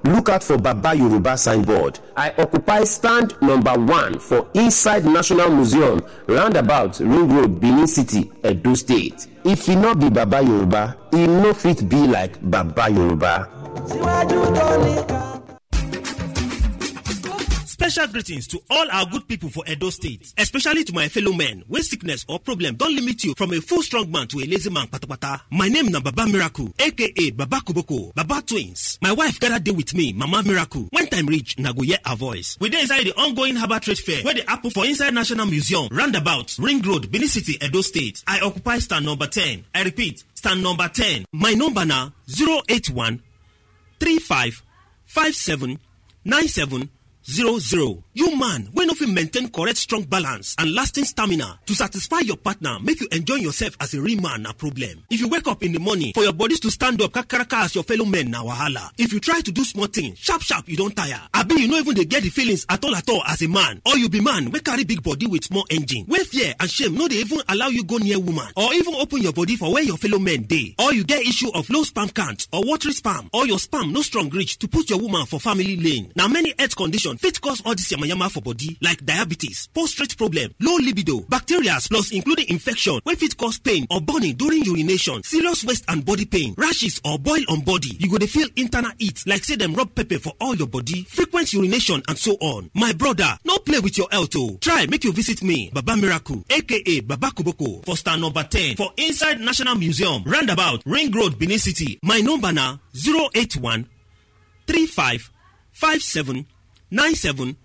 look out for Baba Yoruba signboard. I occupy stand number 1 for inside National Museum, roundabout Ring Road, Benin City, Edo State. If e no be Baba Yoruba, e no fit be like Baba Yoruba. Special greetings to all our good people for Edo State, especially to my fellow men when sickness or problem don't limit you from a full strong man to a lazy man patapata. My name na Baba Miracle, aka Baba Kuboko, Baba Twins. My wife gathered day with me, Mama Miracle. When time reach, na go hear her voice. We dey inside the ongoing Harbour Trade Fair where the apple for inside National Museum, roundabout, Ring Road, Benin City, Edo State. I occupy stand number 10. I repeat, stand number 10. My number na 081 35 57 97 00. You man, when of you maintain correct strong balance and lasting stamina to satisfy your partner, make you enjoy yourself as a real man na problem. If you wake up in the morning for your bodies to stand up kakaraka as your fellow men na wahala. If you try to do small things, sharp you don't tire. Abi you no even dey get the feelings at all as a man. Or you be man wey carry big body with small engine. Wey fear and shame no dey even allow you go near woman or even open your body for where your fellow men dey. Or you get issue of low sperm count or watery sperm, or your sperm no strong reach to put your woman for family lane. Now many health conditions fit cause all this yamayama for body like diabetes, prostate problem, low libido, bacteria plus including infection wey fit cause pain or burning during urination, serious waist and body pain, rashes or boil on body. You go dey feel internal heat like say dem rub pepper for all your body, frequent urination and so on. My brother, no play with your health o. Try make you visit me, Baba Miracle, aka Baba Kuboko, for stand number 10 for inside National Museum, roundabout Ring Road, Benin City. My number na 081 35 57 9700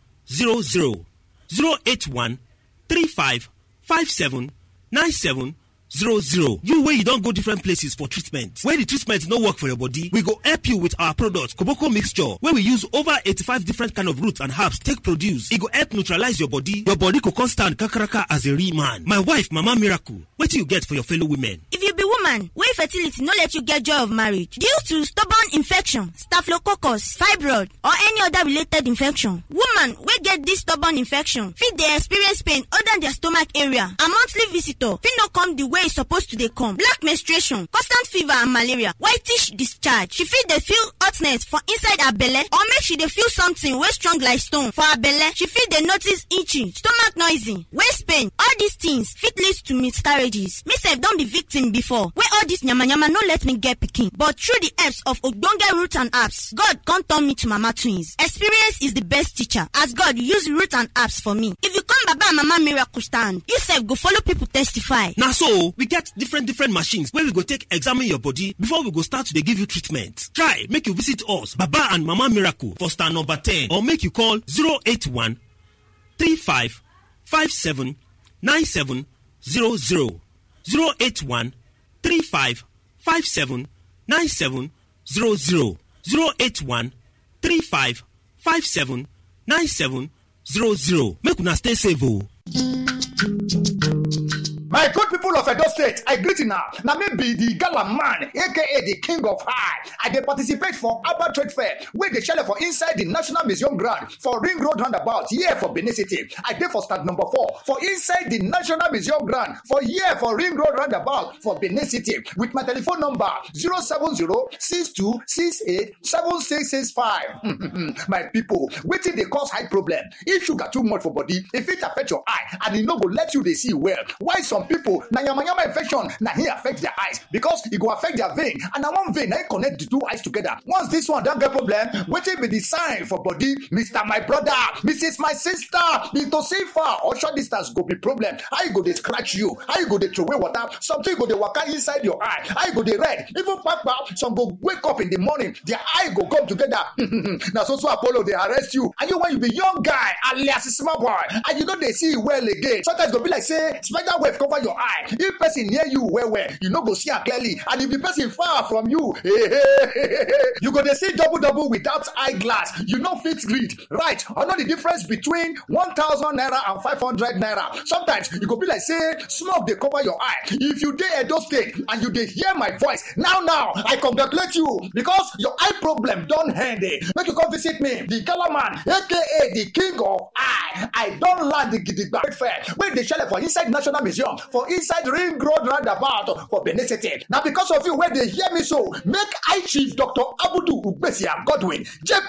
081 35 57 9700. You wey you don go different places for treatment, where the treatment no work for your body, we go help you with our product Koboko mixture, where we use over 85 different kind of roots and herbs take produce. E go help neutralize your body go come stand kakaraka as a real man. My wife Mama Miracle, wetin you get for your fellow women? If you be woman wey fertility no let you get joy of marriage due to stubborn infection, staphylococcus, fibroid or any other related infection, woman wey get this stubborn infection fit dey experience pain under their stomach area, and monthly visitor fit no come the way e suppose to dey come, black menstruation, constant fever and malaria, whitish discharge. She fit dey feel hotness for inside her belle, or make she dey feel something wey strong like stone for her belle. She fit dey notice itching, stomach noisy, waist pain. All these things fit lead to miscarriages. Me sef don be victim before wey all this yamayama no let me get pikin, but through the helps of ogbonge root and herbs, God come turn me to Mama Twins. Experience is the best teacher, as God use root and herbs for me. If you come Baba and Mama Miracle stand, you sef go follow people testify. Na so we get different machines where we go take examine your body before we go start to dey give you treatment. Try make you visit us, Baba and Mama Miracle, for stand number 10, or make you call 081 35 57 9700 081 35 57 9700 081 35 57 9700. Make una stay safe o. My good people of Edo State, I greet you now. Now me be the gala man, aka the king of high. I dey participate for Harbour Trade Fair, where they shell for inside the National Museum ground for Ring Road roundabout, here for Benin City. I dey for stand number 4 for inside the National Museum ground for here for Ring Road roundabout for Benin City with my telephone number 070-6268-7665. My people, wetin dey cause high problem? If sugar too much for body, if it affect your eye and e no go let you dey see well. Why some people na yamayama infection na here affect their eyes, because e go affect their vein, and na one vein na connect the two eyes together. Once this one don get problem, wetin be the sign for body? Mr. My brother, Mrs. My sister, to see far or short distance go be problem. How you go dey scratch you? How you go dey throw away water? Something go dey waka inside your eye. How you go dey red? Even kpakpa, some go wake up in the morning, their eye go come together. Na so Apollo dey arrest you, and you when you be young guy alias small boy, and you no dey see well again. Sometimes go be like say spider web cover your eye. If person near you well, you no go see her clearly, and if the person far from you, you go dey see double without eyeglass. You no fit read, right? Or know the difference between 1,000 naira and 500 naira. Sometimes you go be like say smoke dey cover your eye. If you dey Edo State and you dey hear my voice now, I congratulate you, because your eye problem don end. Make you come visit me, the Gala man, aka the king of eye. I don land the gidigba fair wey dey shele for inside National Museum for inside Ring Road roundabout for Benin City. Now because of you wey dey hear me so, make I Chief Dr. Abudu Ugbesia Godwin, JP